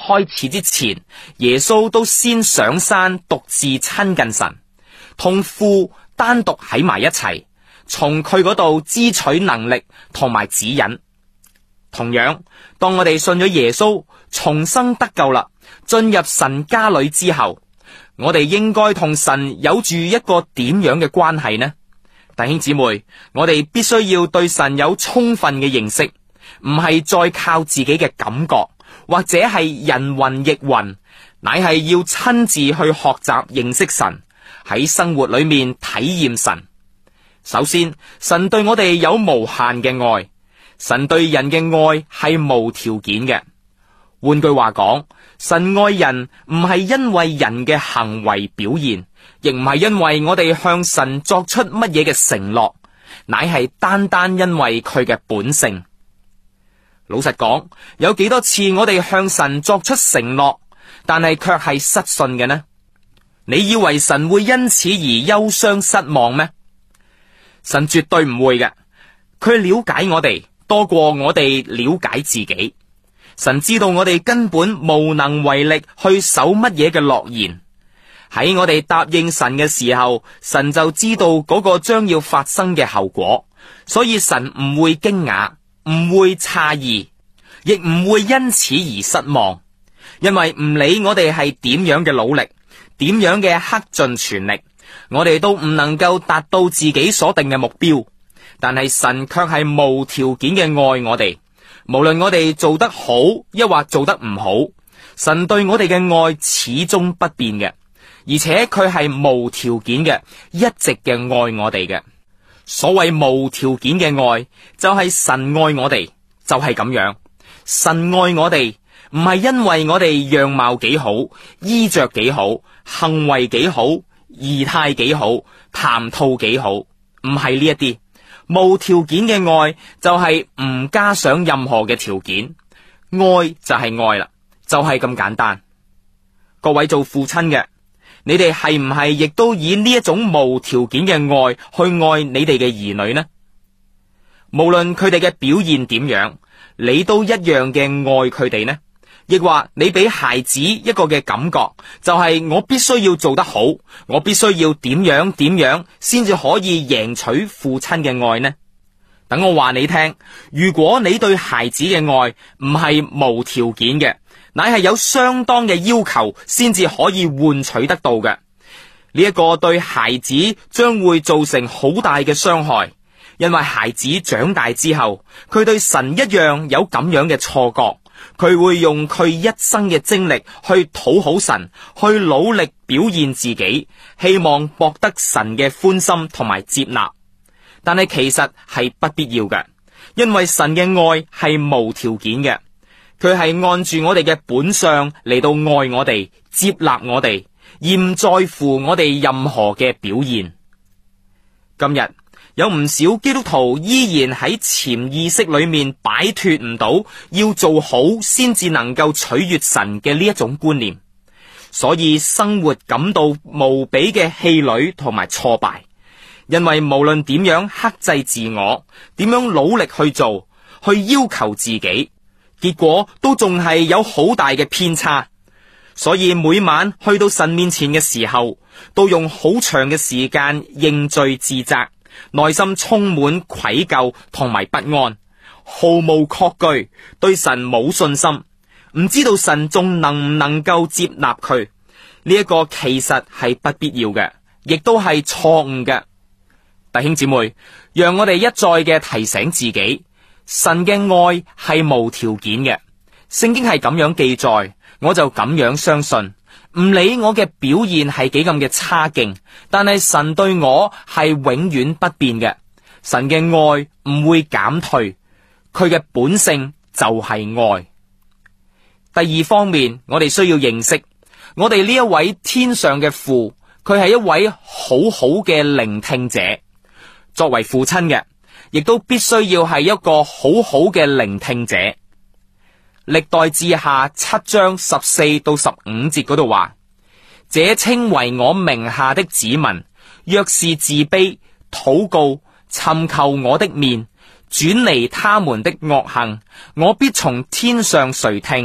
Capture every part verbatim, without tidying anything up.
開始之前，耶穌都先上山獨自親近神，同父單獨喺埋一齊，從佢嗰度支取能力同埋指引。同樣，當我哋信咗耶穌，重生得救啦，進入神家裏之後，我哋應該同神有住一個點樣嘅關係呢？弟兄姊妹，我哋必須要對神有充分嘅認識，唔係再靠自己嘅感覺，或者係人云亦云，乃係要親自去學習認識神，喺生活裏面體驗神。首先，神對我哋有無限嘅愛，神對人嘅愛係無條件嘅。換句話講，神愛人唔係因為人嘅行為表現，亦唔係因為我哋向神作出乜嘢嘅承諾，乃係單單因為佢嘅本性。老實講，有幾多次我哋向神作出承諾，但係卻係失信嘅呢？你以為神會因此而憂傷失望咩？神絕對唔會嘅，佢了解我哋多過我哋了解自己。神知道我哋根本無能為力去守乜嘢嘅諾言，喺我哋答應神嘅時候，神就知道嗰個將要發生嘅後果，所以神唔會驚訝，唔會詫異，亦唔會因此而失望，因為唔理我哋係點樣嘅努力，點樣嘅克盡全力，我哋都唔能夠達到自己所定嘅目標，但係神卻係無條件嘅愛我哋。無論我哋做得好，抑或做得唔好，神對我哋嘅愛始終不變嘅，而且佢係無條件嘅，一直嘅愛我哋嘅。所謂無條件嘅愛，就係神愛我哋，就係咁樣。神愛我哋，唔係因為我哋樣貌幾好，衣着幾好，行為幾好，儀態幾好，談吐幾好，唔係呢一啲。無條件嘅愛就係唔加上任何嘅條件，愛就係愛啦，就係咁簡單。各位做父親嘅，你哋係唔係亦都以呢一種無條件嘅愛去愛你哋嘅兒女呢？無論佢哋嘅表現點樣，你都一樣嘅愛佢哋呢？亦或你俾孩子一個嘅感覺，就係我必須要做得好，我必須要點樣點樣先至可以贏取父親嘅愛呢？等我話你聽，如果你對孩子嘅愛唔係無條件嘅，乃係有相當嘅要求先至可以換取得到嘅，呢一個對孩子將會造成好大嘅傷害，因為孩子長大之後，佢對神一樣有咁樣嘅錯覺。佢會用佢一生嘅精力去討好神，去努力表現自己，希望博得神嘅歡心同埋接納。但係其實係不必要嘅，因為神嘅愛係無條件嘅，佢係按住我哋嘅本相嚟到愛我哋，接納我哋，而唔在乎我哋任何嘅表現。今日有唔少基督徒依然喺潛意識裏面擺脫唔到要做好先至能夠取悅神嘅呢一種觀念，所以生活感到無比嘅氣餒同埋挫敗。因為無論點樣克制自我，點樣努力去做，去要求自己，結果都仲係有好大嘅偏差。所以每晚去到神面前嘅時候，都用好長嘅時間認罪自責，內心充滿愧疚同埋不安，毫無確據，對神冇信心，唔知道神仲能唔能夠接納佢。呢一個其實係不必要嘅，亦都係錯誤嘅。弟兄姊妹，讓我哋一再嘅提醒自己，神嘅愛係無條件嘅。聖經係咁樣記載，我就咁樣相信。唔理我嘅表現係幾咁嘅差勁，但係神對我係永遠不變嘅。神嘅愛唔會減退，佢嘅本性就係愛。第二方面，我哋需要認識我哋呢一位天上嘅父，佢係一位好好嘅聆聽者。作為父親嘅，亦都必須要係一個好好嘅聆聽者。歷代志下七章十四到十五節嗰度話：這稱為我名下的子民，若是自卑、禱告、尋求我的面，轉離他們的惡行，我必從天上垂聽，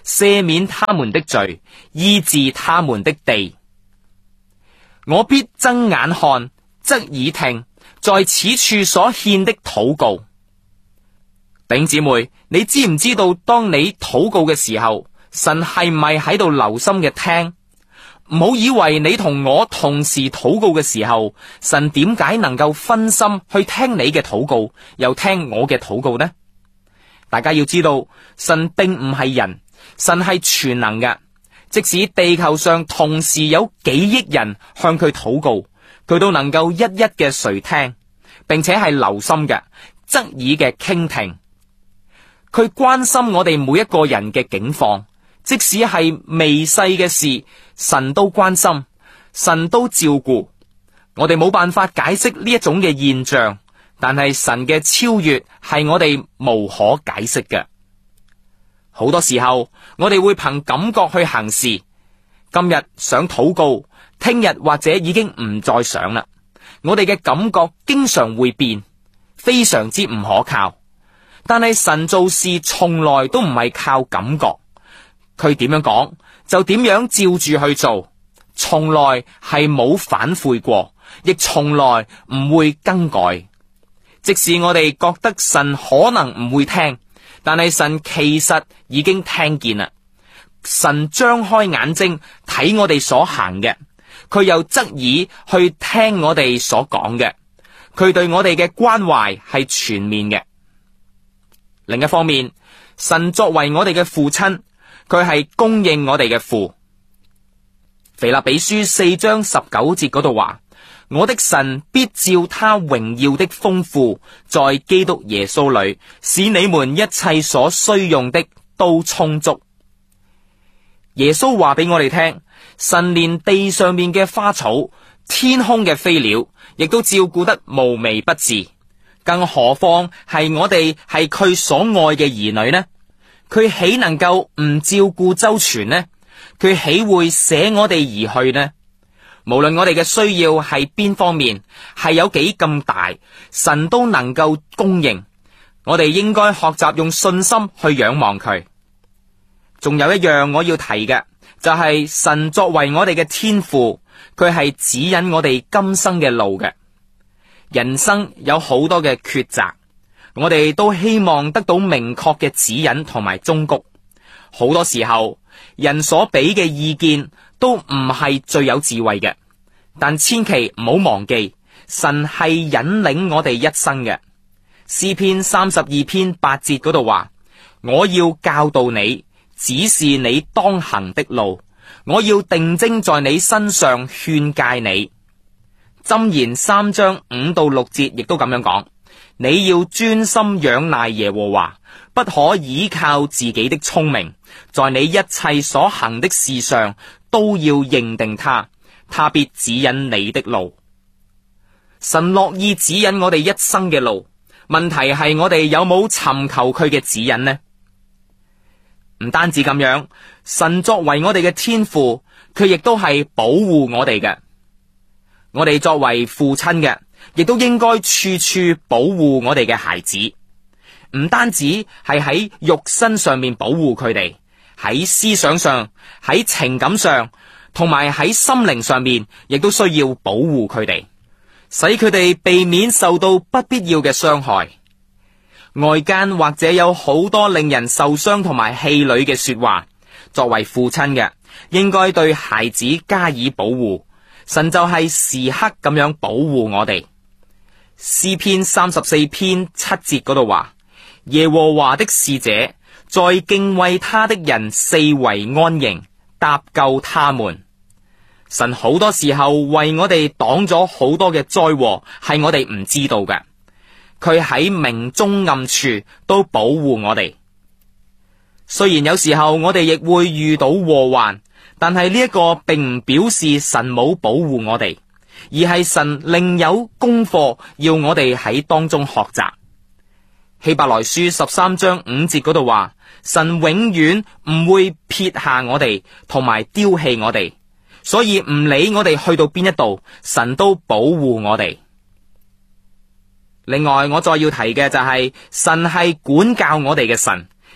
赦免他們的罪，醫治他們的地。我必睜眼看，側耳聽，在此處所獻的禱告。弟兄姊妹，你知唔知道當你禱告嘅時候，神係唔係喺度留心嘅聽？唔好以為你同我同時禱告嘅時候，神點解能夠分心去聽你嘅禱告，又聽我嘅禱告呢？大家要知道，神並唔係人，神係全能嘅。即使地球上同時有幾億人向佢禱告，佢都能夠一一嘅垂聽，並且係留心嘅，側耳嘅傾聽。佢關心我哋每一個人嘅境況，即使係微細嘅事，神都關心，神都照顧。我哋冇辦法解釋呢一種嘅現象，但係神嘅超越係我哋無可解釋嘅。好多時候我哋會憑感覺去行事，今日想禱告，聽日或者已經唔再想啦。我哋嘅感覺經常會變，非常之唔可靠。但係神做事從來都唔係靠感覺，佢點樣講就點樣照住去做，從來係冇反悔過，亦從來唔會更改。即使我哋覺得神可能唔會聽，但係神其實已經聽見啦。神張開眼睛睇我哋所行嘅，佢又側耳去聽我哋所講嘅，佢對我哋嘅關懷係全面嘅。另一方面，神作為我哋嘅父親，佢係供應我哋嘅父。腓立比書四章十九節嗰度話：我的神必照他榮耀的豐富，在基督耶穌裏，使你們一切所需用的都充足。耶穌話俾我哋聽，神連地上面嘅花草、天空嘅飛鳥，亦都照顧得無微不至。更何況係我哋係佢所愛嘅兒女呢？佢豈能夠唔照顧周全呢？佢豈會捨我哋而去呢？無論我哋嘅需要係邊方面，係有幾咁大，神都能夠供應。我哋應該學習用信心去仰望佢。仲有一樣我要提嘅，就係神作為我哋嘅天父，佢係指引我哋今生嘅路嘅。人生有好多嘅抉擇，我哋都希望得到明確嘅指引同埋忠告。好多時候，人所俾嘅意見都唔係最有智慧嘅，但千祈唔好忘記，神係引領我哋一生嘅。詩篇三十二篇八節嗰度話：我要教導你，指示你當行的路，我要定睛在你身上勸誡你。箴言三章五到六節亦都咁樣講：你要專心仰賴耶和華，不可倚靠自己的聰明，在你一切所行的事上都要認定他，他必指引你的路。神樂意指引我哋一生嘅路，問題係我哋有冇尋求佢嘅指引呢？唔單止咁樣，神作為我哋嘅天父，佢亦都係保護我哋嘅。我哋作為父親嘅，亦都應該處處保護我哋嘅孩子，唔單止係喺肉身上面保護佢哋，喺思想上、喺情感上，同埋喺心靈上面，亦都需要保護佢哋，使佢哋避免受到不必要嘅傷害。外間或者有好多令人受傷同埋氣餒嘅說話，作為父親嘅，應該對孩子加以保護。神就係時刻咁樣保護我哋。詩篇三十四篇七節嗰度話：耶和華的使者在敬畏他的人四圍安營，搭救他們。神好多時候為我哋擋咗好多嘅災禍，係我哋唔知道嘅。佢喺明中暗處都保護我哋。雖然有時候我哋亦會遇到禍患，但係呢一個並唔表示神冇保護我哋，而係神另有功課要我哋喺當中學習。希伯來書十三章五節嗰度話：神永遠唔會撇下我哋，同埋丟棄我哋，所以唔理我哋去到邊一度，神都保護我哋。另外，我再要提嘅就係、是、神係管教我哋嘅神，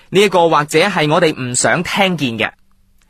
呢一個或者係我哋唔想聽見嘅，